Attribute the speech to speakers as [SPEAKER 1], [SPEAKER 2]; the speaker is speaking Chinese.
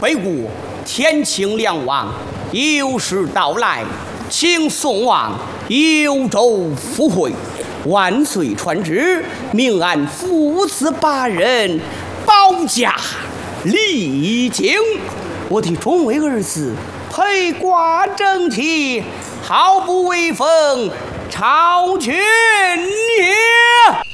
[SPEAKER 1] 北国天庆两王有时到来，请宋王幽州赴会，万岁传旨，明俺父子8人保驾离京。我的众位儿子披挂整齐，毫不威风，超群也。